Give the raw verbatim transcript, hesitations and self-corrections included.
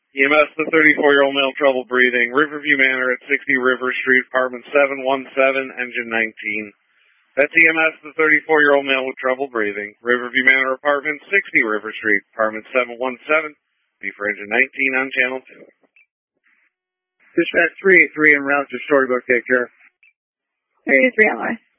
E M S, the thirty-four-year-old male, trouble breathing. Riverview Manor at sixty River Street, apartment seven one seven, engine nineteen. That's E M S, the thirty-four-year-old male with trouble breathing. Riverview Manor, apartment sixty River Street, apartment seven one seven, B for engine nineteen on channel two. Dispatch three eight three en route to Storybook, take care. three eight three on the way.